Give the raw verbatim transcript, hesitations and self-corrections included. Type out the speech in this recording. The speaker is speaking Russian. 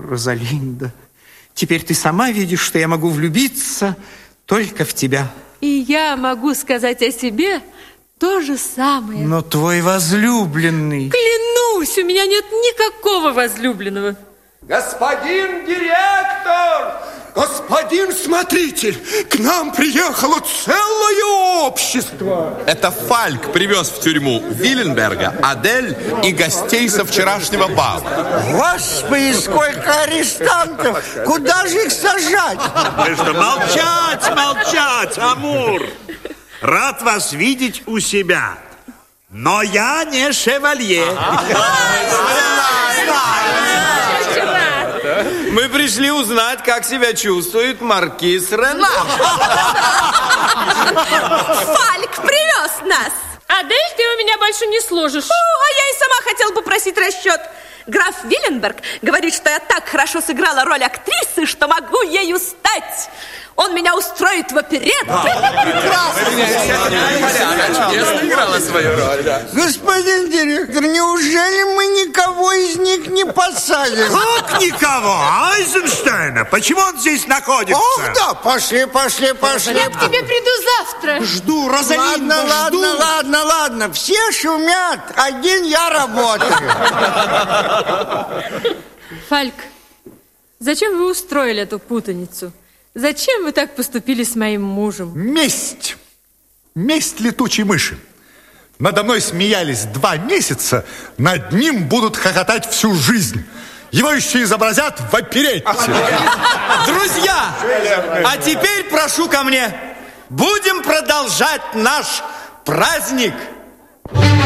Розалинда, теперь ты сама видишь, что я могу влюбиться только в тебя. И я могу сказать о себе то же самое. Но твой возлюбленный... Клянусь, у меня нет никакого возлюбленного. Господин директор! Господин смотритель! К нам приехало целое общество! Это Фальк привез в тюрьму Виленберга, Адель и гостей со вчерашнего бала. Господи, сколько арестантов! Куда же их сажать? Что, молчать, молчать, Амур! Рад вас видеть у себя. Но я не шевалье. Мы пришли узнать, как себя чувствует маркиз Ренар. Фальк привез нас. Адель, ты у меня больше не служишь. О, а я и сама хотела бы просить расчет. Граф Виленберг говорит, что я так хорошо сыграла роль актрисы, что могу ею стать. Он меня устроит в оперетте. Чудесно играла свою роль, да. Господин директор, неужели мы никого из них не посадим? Как никого? Айзенштейна? Почему он здесь находится? Ох, да, пошли, пошли, пошли. Я к тебе приду завтра. Жду, Розалинда, Ладно, жду. ладно, ладно, ладно. Все шумят, один я работаю. Фальк, зачем вы устроили эту путаницу? Зачем вы так поступили с моим мужем? Месть. Месть летучей мыши. Надо мной смеялись два месяца, над ним будут хохотать всю жизнь. Его еще изобразят в оперетте. Друзья, а теперь прошу ко мне. Будем продолжать наш праздник.